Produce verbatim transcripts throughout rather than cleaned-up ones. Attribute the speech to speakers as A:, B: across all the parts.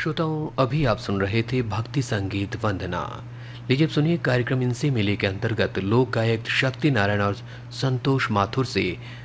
A: श्रोताओं, अभी आप सुन रहे थे भक्ति संगीत वंदना। लीजिए अब सुनिए कार्यक्रम इनसे मिले के अंतर्गत लोक गायक शक्ति नारायण और संतोष माथुर से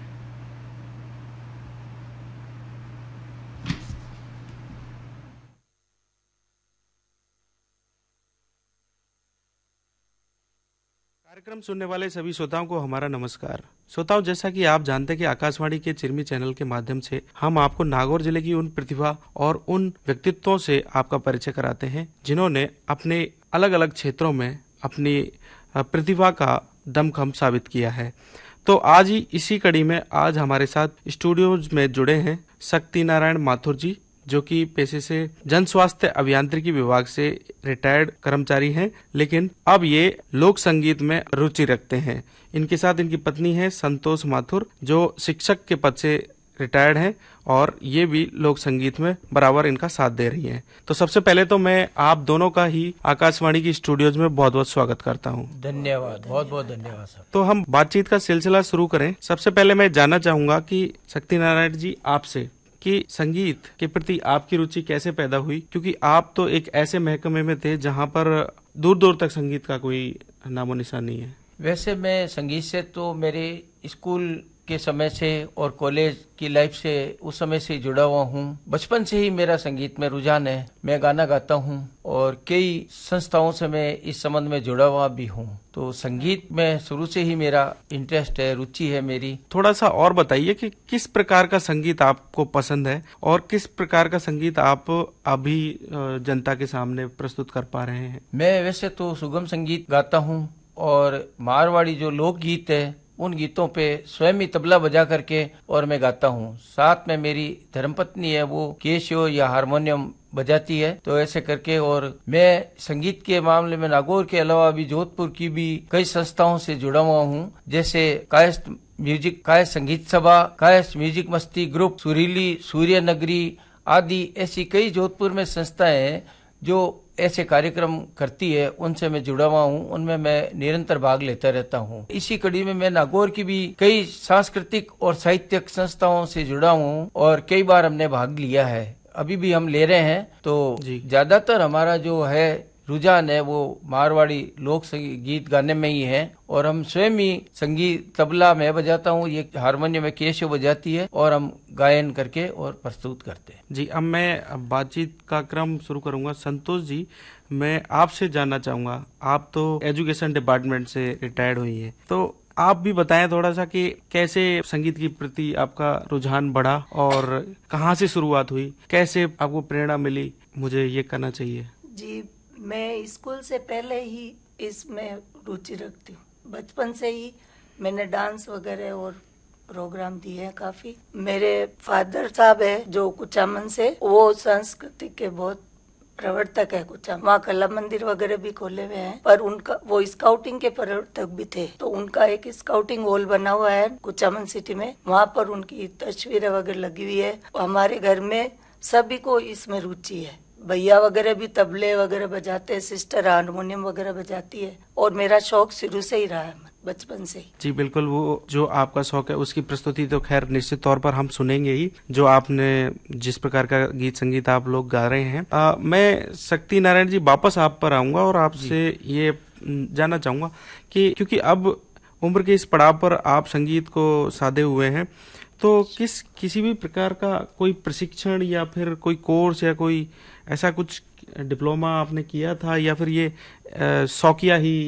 B: कार्यक्रम सुनने वाले सभी श्रोताओं को हमारा नमस्कार। श्रोताओं, जैसा कि आप जानते हैं कि आकाशवाणी के चिरमी चैनल के माध्यम से हम आपको नागौर जिले की उन प्रतिभा और उन व्यक्तित्वों से आपका परिचय कराते हैं जिन्होंने अपने अलग अलग क्षेत्रों में अपनी प्रतिभा का दमखम साबित किया है। तो आज ही इसी कड़ी में आज हमारे साथ स्टूडियो में जुड़े हैं शक्ति नारायण माथुर जी, जो कि पेशे से जन स्वास्थ्य अभियांत्रिकी विभाग से रिटायर्ड कर्मचारी हैं, लेकिन अब ये लोक संगीत में रुचि रखते हैं। इनके साथ इनकी पत्नी है संतोष माथुर, जो शिक्षक के पद से रिटायर्ड हैं और ये भी लोक संगीत में बराबर इनका साथ दे रही हैं। तो सबसे पहले तो मैं आप दोनों का ही आकाशवाणी की स्टूडियोज में बहुत बहुत स्वागत करता हूँ।
C: धन्यवाद, बहुत बहुत धन्यवाद सर।
B: तो हम बातचीत का सिलसिला शुरू करें। सबसे पहले मैं जानना चाहूंगा कि शक्ति नारायण जी आपसे कि संगीत के प्रति आपकी रुचि कैसे पैदा हुई, क्योंकि आप तो एक ऐसे महकमे में थे जहां पर दूर दूर तक संगीत का कोई नामो निशान नहीं है।
C: वैसे मैं संगीत से तो मेरे स्कूल के समय से और कॉलेज की लाइफ से उस समय से जुड़ा हुआ हूँ। बचपन से ही मेरा संगीत में रुझान है। मैं गाना गाता हूँ और कई संस्थाओं से मैं इस संबंध में जुड़ा हुआ भी हूँ। तो संगीत में शुरू से ही मेरा इंटरेस्ट है, रुचि है मेरी।
B: थोड़ा सा और बताइए कि किस प्रकार का संगीत आपको पसंद है और किस प्रकार का संगीत आप अभी जनता के सामने प्रस्तुत कर पा रहे हैं।
C: मैं वैसे तो सुगम संगीत गाता हूँ और मारवाड़ी जो लोकगीत है उन गीतों पे स्वयं ही तबला बजा करके और मैं गाता हूँ। साथ में मेरी धर्मपत्नी है, वो कैसियो या हारमोनियम बजाती है। तो ऐसे करके और मैं संगीत के मामले में नागौर के अलावा भी जोधपुर की भी कई संस्थाओं से जुड़ा हुआ हूँ, जैसे कायस्थ म्यूजिक, कायस्थ संगीत सभा, कायस्थ म्यूजिक मस्ती ग्रुप, सुरीली, सूर्य नगरी आदि ऐसी कई जोधपुर में संस्थाएं हैं जो ऐसे कार्यक्रम करती है। उनसे मैं जुड़ा हुआ हूँ, उनमें मैं निरंतर भाग लेता रहता हूँ। इसी कड़ी में मैं नागौर की भी कई सांस्कृतिक और साहित्यिक संस्थाओं से जुड़ा हूँ और कई बार हमने भाग लिया है, अभी भी हम ले रहे हैं। तो ज्यादातर हमारा जो है रुझान है वो मारवाड़ी लोक संगीत गाने में ही है और हम स्वयं ही संगीत, तबला मैं बजाता हूँ, ये हारमोनियम में कैसियो बजाती है और हम गायन करके और प्रस्तुत करते हैं।
B: जी, अब मैं बातचीत का क्रम शुरू करूंगा। संतोष जी, मैं आपसे जानना चाहूंगा, आप तो एजुकेशन डिपार्टमेंट से रिटायर्ड हुई हैं, तो आप भी बताएं थोड़ा सा कि कैसे संगीत के प्रति आपका रुझान बढ़ा और कहाँ से शुरुआत हुई, कैसे आपको प्रेरणा मिली मुझे ये करना चाहिए।
D: जी, मैं स्कूल से पहले ही इसमें रुचि रखती हूँ। बचपन से ही मैंने डांस वगैरह और प्रोग्राम दिए हैं काफी। मेरे फादर साहब है जो कुचामन से, वो सांस्कृतिक के बहुत प्रवर्तक है। कुचामन वहाँ कला मंदिर वगैरह भी खोले हुए हैं, पर उनका वो स्काउटिंग के प्रवर्तक भी थे। तो उनका एक स्काउटिंग हॉल बना हुआ है कुचामन सिटी में, वहाँ पर उनकी तस्वीरें वगैरह लगी हुई है। हमारे घर में सभी को इसमें रुचि है। भैया वगैरह भी तबले वगैरह बजाते हैं, सिस्टर हारमोनियम वगैरह बजाती है और मेरा शौक शुरू से ही रहा है, बचपन से ही।
B: जी बिल्कुल, वो जो आपका शौक है उसकी प्रस्तुति तो खैर निश्चित तौर पर हम सुनेंगे ही, जो आपने जिस प्रकार का गीत संगीत आप लोग गा रहे हैं। आ, मैं शक्ति नारायण जी वापस आप पर आऊंगा और आपसे ये जानना चाहूंगा कि क्योंकि अब उम्र के इस पड़ाव पर आप संगीत को साधे हुए हैं, तो किस किसी भी प्रकार का कोई प्रशिक्षण या फिर कोई कोर्स या कोई ऐसा कुछ डिप्लोमा आपने किया था या फिर ये शौकिया ही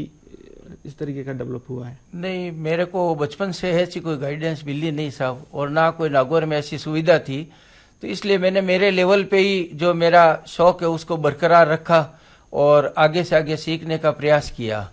B: इस तरीके का डेवलप हुआ है?
C: नहीं, मेरे को बचपन से ऐसी कोई गाइडेंस मिली नहीं साहब, और ना कोई नागौर में ऐसी सुविधा थी। तो इसलिए मैंने मेरे लेवल पे ही जो मेरा शौक है उसको बरकरार रखा और आगे से आगे सीखने का प्रयास किया।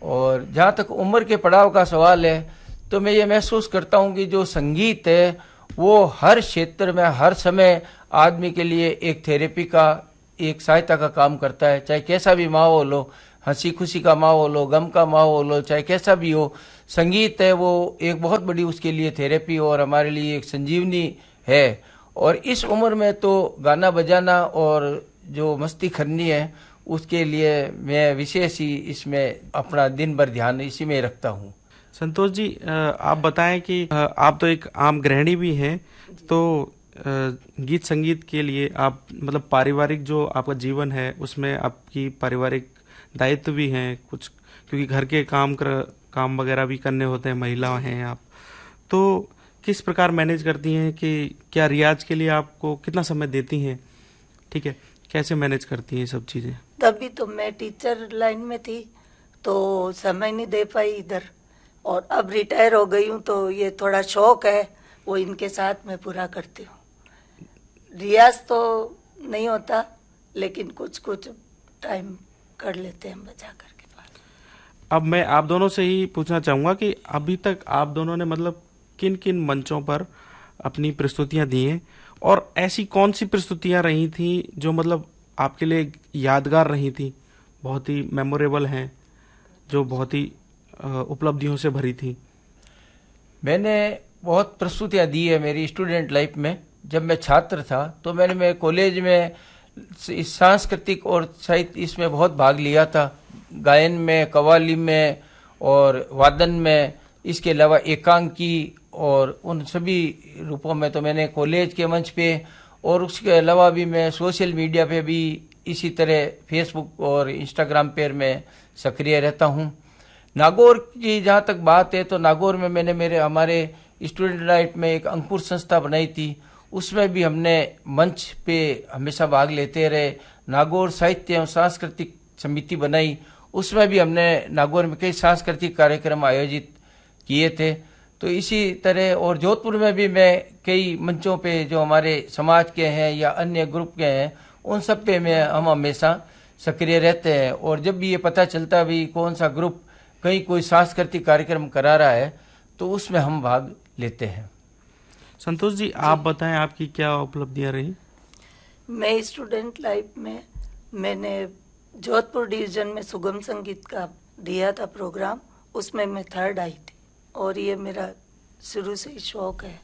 C: और जहाँ तक उम्र के पड़ाव का सवाल है, तो मैं ये महसूस करता हूँ कि जो संगीत है वो हर क्षेत्र में हर समय आदमी के लिए एक थेरेपी का, एक सहायता का काम करता है। चाहे कैसा भी माहौल हो, हंसी खुशी का माहौल हो, गम का माहौल हो, चाहे कैसा भी हो, संगीत है वो एक बहुत बड़ी उसके लिए थेरेपी और हमारे लिए एक संजीवनी है। और इस उम्र में तो गाना बजाना और जो मस्ती करनी है उसके लिए मैं विशेष ही इसमें अपना दिन भर ध्यान इसी में रखता हूँ।
B: संतोष जी, आप बताएं कि आप तो एक आम गृहिणी भी हैं, तो गीत संगीत के लिए आप मतलब पारिवारिक जो आपका जीवन है उसमें आपकी पारिवारिक दायित्व भी हैं कुछ, क्योंकि घर के काम कर काम वगैरह भी करने होते हैं, महिला हैं आप, तो किस प्रकार मैनेज करती हैं कि क्या रियाज के लिए आपको कितना समय देती हैं, ठीक है, कैसे मैनेज करती हैं सब चीज़ें?
D: तभी तो मैं टीचर लाइन में थी तो समय नहीं दे पाई इधर, और अब रिटायर हो गई हूँ तो ये थोड़ा शौक है वो इनके साथ में पूरा करती हूँ। रियाज तो नहीं होता लेकिन कुछ कुछ टाइम कर लेते हैं बजा करके।
B: अब मैं आप दोनों से ही पूछना चाहूँगा कि अभी तक आप दोनों ने मतलब किन किन मंचों पर अपनी प्रस्तुतियाँ दी हैं, और ऐसी कौन सी प्रस्तुतियाँ रही थी जो मतलब आपके लिए यादगार रही थी, बहुत ही मेमोरेबल हैं, जो बहुत ही उपलब्धियों से भरी थी?
C: मैंने बहुत प्रस्तुतियाँ दी है मेरी स्टूडेंट लाइफ में। जब मैं छात्र था तो मैंने मेरे कॉलेज में इस सांस्कृतिक और साहित्य इसमें बहुत भाग लिया था, गायन में, कव्वाली में और वादन में, इसके अलावा एकांकी और उन सभी रूपों में तो मैंने कॉलेज के मंच पे, और उसके अलावा भी मैं सोशल मीडिया पे भी इसी तरह फेसबुक और इंस्टाग्राम पर मैं सक्रिय रहता हूँ। नागौर की जहाँ तक बात है तो नागौर में मैंने मेरे हमारे स्टूडेंट लाइफ में एक अंकुर संस्था बनाई थी, उसमें भी हमने मंच पे हमेशा भाग लेते रहे। नागौर साहित्य एवं सांस्कृतिक समिति बनाई, उसमें भी हमने नागौर में कई सांस्कृतिक कार्यक्रम आयोजित किए थे। तो इसी तरह और जोधपुर में भी मैं कई मंचों पे जो हमारे समाज के हैं या अन्य ग्रुप के हैं उन सब पे मैं हम हमेशा सक्रिय रहते हैं, और जब भी ये पता चलता भी कौन सा ग्रुप कहीं कोई सांस्कृतिक कार्यक्रम करा रहा है तो उसमें हम भाग लेते हैं।
B: संतोष जी, आप बताएं आपकी क्या उपलब्धियां रही?
D: मैं स्टूडेंट लाइफ में मैंने जोधपुर डिवीजन में सुगम संगीत का दिया था प्रोग्राम, उसमें मैं थर्ड आई थी, और ये मेरा शुरू से ही शौक है।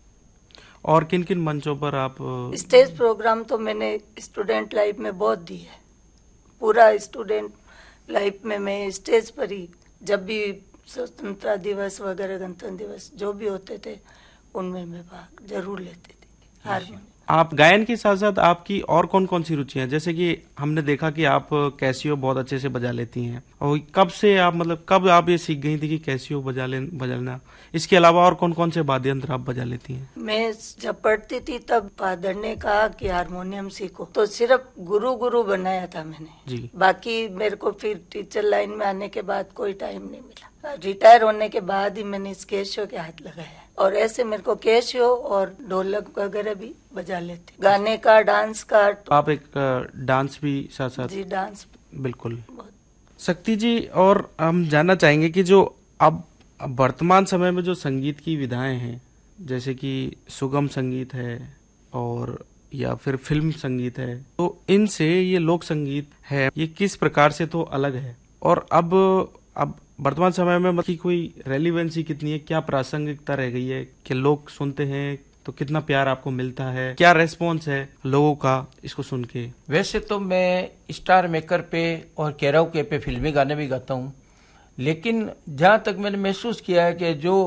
B: और किन किन मंचों पर आप?
D: स्टेज प्रोग्राम तो मैंने स्टूडेंट लाइफ में बहुत दी है, पूरा स्टूडेंट लाइफ में मैं स्टेज पर ही, जब भी स्वतंत्रता दिवस वगैरह गणतंत्र दिवस जो भी होते थे उनमें मैं भाग जरूर लेती थी। हारमोनियम।
B: आप गायन के साथ साथ आपकी और कौन कौन सी रुचियां? जैसे कि हमने देखा कि आप कैसियो बहुत अच्छे से बजा लेती हैं, और कब से आप मतलब कब आप ये सीख गई थी कि कैसियो बजा ले बजाना? इसके अलावा और कौन कौन से वाद्य यंत्र आप बजा लेती हैं?
D: मैं जब पढ़ती थी तब फादर ने कहा कि हारमोनियम सीखो, तो सिर्फ गुरु गुरु बनाया था मैंने
B: जी।
D: बाकी मेरे को फिर टीचर लाइन में आने के बाद कोई टाइम नहीं मिला। रिटायर होने के बाद ही मैंने इस कैसियो के हाथ लगाया, और ऐसे मेरे को कैसियो और ढोलक वगैरह भी बजा लेते, गाने का, डांस का।
B: आप एक डांस भी साथ साथ?
D: जी, डांस
B: बिल्कुल। शक्ति जी, और हम जानना चाहेंगे कि जो अब वर्तमान समय में जो संगीत की विधाएं हैं, जैसे कि सुगम संगीत है और या फिर फिल्म संगीत है, तो इनसे ये लोक संगीत है, ये किस प्रकार से तो अलग है, और अब अब वर्तमान समय में मतलब कोई रेलिवेंसी कितनी है, क्या प्रासंगिकता रह गई है कि लोग सुनते हैं तो कितना प्यार आपको मिलता है, क्या रेस्पॉन्स है लोगों का इसको सुन के?
C: वैसे तो मैं स्टार मेकर पे और कैराओके पे फिल्मी गाने भी गाता हूँ, लेकिन जहाँ तक मैंने महसूस किया है कि जो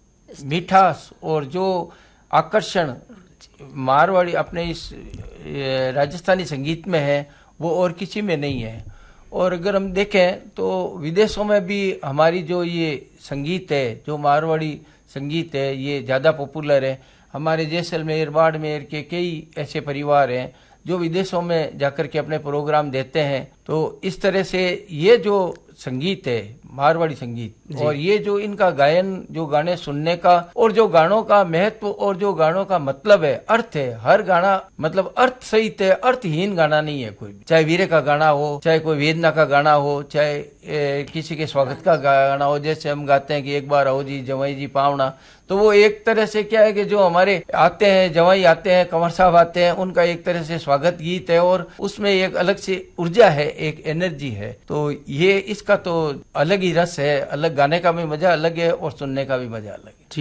C: मिठास और जो आकर्षण मारवाड़ी अपने इस राजस्थानी संगीत में है वो और किसी में नहीं है। और अगर हम देखें तो विदेशों में भी हमारी जो ये संगीत है, जो मारवाड़ी संगीत है, ये ज़्यादा पॉपुलर है। हमारे जैसलमेर, बाड़मेर के कई ऐसे परिवार हैं जो विदेशों में जाकर के अपने प्रोग्राम देते हैं। तो इस तरह से ये जो संगीत है मारवाड़ी संगीत, और ये जो इनका गायन, जो गाने सुनने का और जो गानों का महत्व और जो गानों का मतलब है, अर्थ है, हर गाना मतलब अर्थ सहित है, अर्थहीन गाना नहीं है कोई भी। चाहे वीरे का गाना हो, चाहे कोई वेदना का गाना हो, चाहे ए, किसी के स्वागत का गाना हो, जैसे हम गाते हैं कि एक बार आओ जी जवाई जी पावना, तो वो एक तरह से क्या है कि जो हमारे आते हैं, जवाई आते हैं, कंवर साहब आते हैं, उनका एक तरह से स्वागत गीत है, और उसमें एक अलग से ऊर्जा है, एक एनर्जी है। तो ये इसका तो अलग ही रस है, अलग गाने का भी मजा अलग है और सुनने का भी मजा अलग है।